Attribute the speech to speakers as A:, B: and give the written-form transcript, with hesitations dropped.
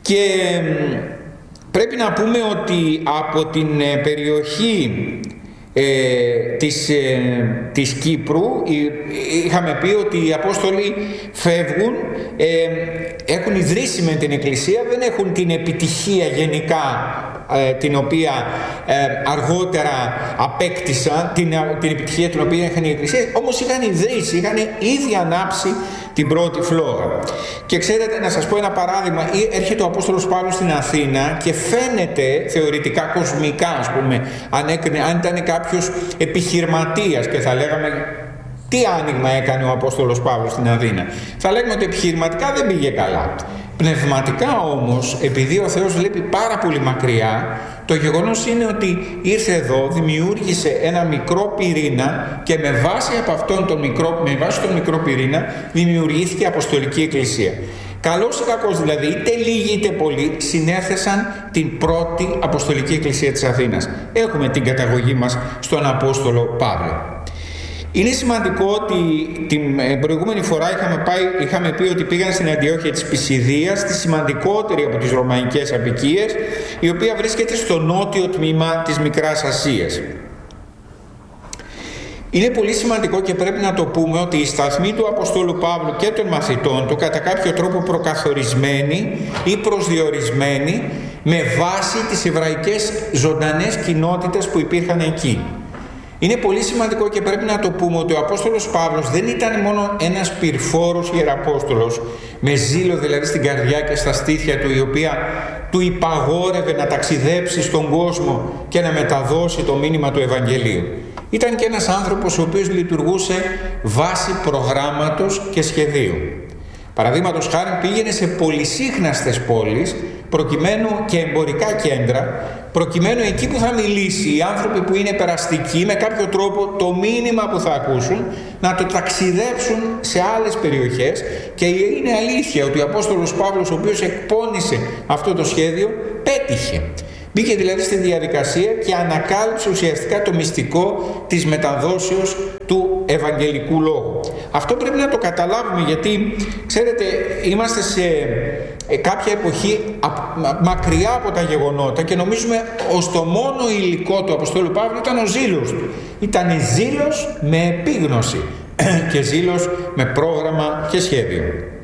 A: Και πρέπει να πούμε ότι από την περιοχή της Κύπρου είχαμε πει ότι οι Απόστολοι φεύγουν, έχουν ιδρύσει με την Εκκλησία, δεν έχουν την επιτυχία γενικά την οποία αργότερα απέκτησαν, την επιτυχία την οποία είχαν οι Εκκλησίες, όμως είχαν ιδρύσει, είχαν ήδη ανάψει την πρώτη φλόγα. Και ξέρετε, να σας πω ένα παράδειγμα, έρχεται ο Απόστολος Παύλος στην Αθήνα και φαίνεται θεωρητικά, κοσμικά ας πούμε, αν ήταν κάποιος επιχειρηματίας και θα λέγαμε τι άνοιγμα έκανε ο Απόστολος Παύλος στην Αθήνα, θα λέγαμε ότι επιχειρηματικά δεν πήγε καλά. Πνευματικά όμως, επειδή ο Θεός βλέπει πάρα πολύ μακριά, το γεγονός είναι ότι ήρθε εδώ, δημιούργησε ένα μικρό πυρήνα και με βάση από αυτόν τον μικρό πυρήνα δημιουργήθηκε η Αποστολική Εκκλησία. Καλώς ή κακώς δηλαδή, είτε λίγοι είτε πολλοί, συνέθεσαν την πρώτη Αποστολική Εκκλησία της Αθήνας. Έχουμε την καταγωγή μας στον Απόστολο Παύλο. Είναι σημαντικό ότι την προηγούμενη φορά είχαμε πει ότι πήγαν στην Αντιόχεια της Πισιδίας, τη σημαντικότερη από τις Ρωμαϊκές αποικίες, η οποία βρίσκεται στο νότιο τμήμα της Μικράς Ασίας. Είναι πολύ σημαντικό και πρέπει να το πούμε ότι οι σταθμοί του Αποστόλου Παύλου και των μαθητών του κατά κάποιο τρόπο προκαθορισμένοι ή προσδιορισμένοι με βάση τις εβραϊκές ζωντανές κοινότητες που υπήρχαν εκεί. Είναι πολύ σημαντικό και πρέπει να το πούμε ότι ο Απόστολος Παύλος δεν ήταν μόνο ένας πυρφόρος ιεραπόστολος με ζήλο δηλαδή στην καρδιά και στα στήθια του, η οποία του υπαγόρευε να ταξιδέψει στον κόσμο και να μεταδώσει το μήνυμα του Ευαγγελίου. Ήταν και ένας άνθρωπος ο οποίος λειτουργούσε βάσει προγράμματος και σχεδίου. Παραδείγματος χάρη πήγαινε σε πολυσύχναστες πόλεις προκειμένου και εμπορικά κέντρα, προκειμένου εκεί που θα μιλήσει οι άνθρωποι που είναι περαστικοί με κάποιο τρόπο το μήνυμα που θα ακούσουν να το ταξιδέψουν σε άλλες περιοχές. Και είναι αλήθεια ότι ο Απόστολος Παύλος, ο οποίος εκπώνησε αυτό το σχέδιο, πέτυχε. Μπήκε δηλαδή στη διαδικασία και ανακάλυψε ουσιαστικά το μυστικό της μεταδόσεως του Ευαγγελικού Λόγου. Αυτό πρέπει να το καταλάβουμε, γιατί ξέρετε είμαστε σε κάποια εποχή μακριά από τα γεγονότα και νομίζουμε ως το μόνο υλικό του Αποστόλου Παύλου ήταν ο ζήλος του. Ήταν ζήλος με επίγνωση και ζήλος με πρόγραμμα και σχέδιο.